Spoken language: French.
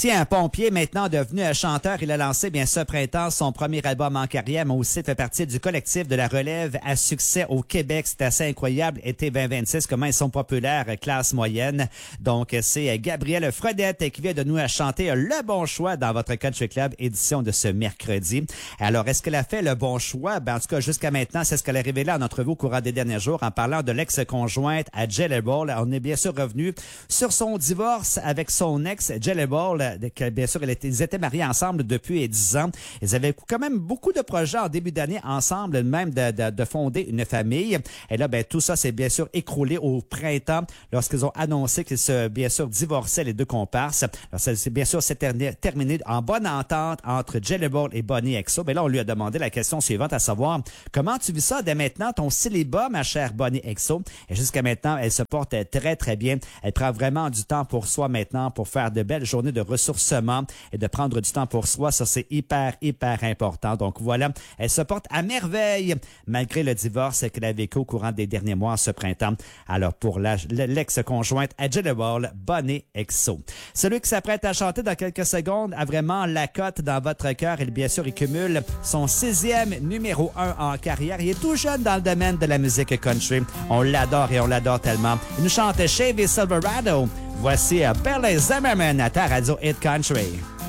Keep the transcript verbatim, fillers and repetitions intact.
Tiens, un pompier maintenant devenu un chanteur, il a lancé bien ce printemps son premier album en carrière, mais aussi fait partie du collectif de la relève à succès au Québec. C'est assez incroyable. Été vingt vingt-six, comment ils sont populaires, classe moyenne. Donc, c'est Gabriel Fredette qui vient de nous chanter le bon choix dans votre Country Club édition de ce mercredi. Alors, est-ce qu'elle a fait le bon choix? Ben, en tout cas, jusqu'à maintenant, c'est ce qu'elle a révélé en entrevue au courant des derniers jours en parlant de l'ex-conjointe à Jelly Roll. On est bien sûr revenu sur son divorce avec son ex Jelly Roll. Que, bien sûr, ils étaient mariés ensemble depuis dix ans. Ils avaient quand même beaucoup de projets en début d'année ensemble, même de, de, de fonder une famille. Et là, ben tout ça s'est bien sûr écroulé au printemps lorsqu'ils ont annoncé qu'ils se, bien sûr, divorçaient les deux comparses. Alors, ça, c'est bien sûr, c'est terminé en bonne entente entre Jelly Roll et Bonnie Exo. Mais là, on lui a demandé la question suivante, à savoir, comment tu vis ça dès maintenant, ton célibat, ma chère Bonnie Exo? Et jusqu'à maintenant, elle se porte très, très bien. Elle prend vraiment du temps pour soi maintenant pour faire de belles journées de ressourcement et de prendre du temps pour soi. Ça, c'est hyper, hyper important. Donc voilà, elle se porte à merveille malgré le divorce qu'elle a vécu au courant des derniers mois ce printemps. Alors pour la, l'ex-conjointe à Jelly Roll, Bonnie Exo. Celui qui s'apprête à chanter dans quelques secondes a vraiment la cote dans votre cœur. Et bien sûr, il cumule son sixième numéro un en carrière. Il est tout jeune dans le domaine de la musique country. On l'adore et on l'adore tellement. Il nous chante Chevy Silverado. Voici Billy Zimmerman à ta radio Hit Country.